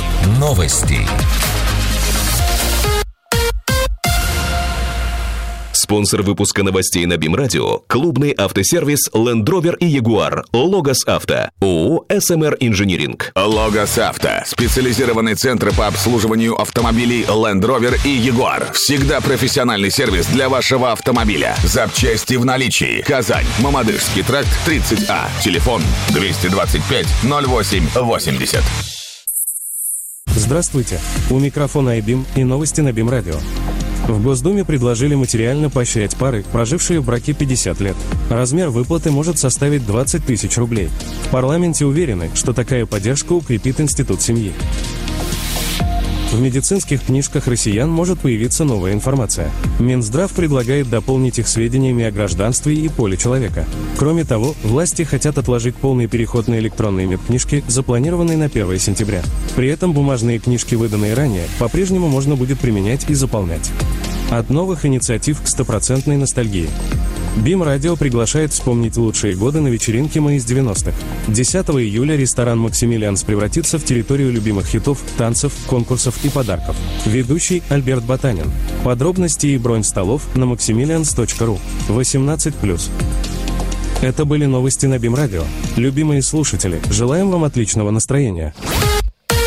Новости. Спонсор выпуска новостей на БИМ-радио – клубный автосервис Land Rover и Jaguar Logos Авто, ООО «СМР Инжиниринг». Logos Авто – специализированный центр по обслуживанию автомобилей Land Rover и Jaguar. Всегда профессиональный сервис для вашего автомобиля. Запчасти в наличии. Казань, Мамадышский тракт, 30А. Телефон 225 08 80. Здравствуйте. У микрофона iBIM и новости на БИМ-радио. В Госдуме предложили материально поощрять пары, прожившие в браке 50 лет. Размер выплаты может составить 20 тысяч рублей. В парламенте уверены, что такая поддержка укрепит институт семьи. В медицинских книжках россиян может появиться новая информация. Минздрав предлагает дополнить их сведениями о гражданстве и поле человека. Кроме того, власти хотят отложить полный переход на электронные медкнижки, запланированный на 1 сентября. При этом бумажные книжки, выданные ранее, по-прежнему можно будет применять и заполнять. От новых инициатив к стопроцентной ностальгии. БИМ-радио приглашает вспомнить лучшие годы на вечеринке «Мы из 90-х». 10 июля ресторан «Максимилианс» превратится в территорию любимых хитов, танцев, конкурсов и подарков. Ведущий Альберт Ботанин. Подробности и бронь столов на maximilians.ru. 18+. Это были новости на БИМ-радио. Любимые слушатели, желаем вам отличного настроения.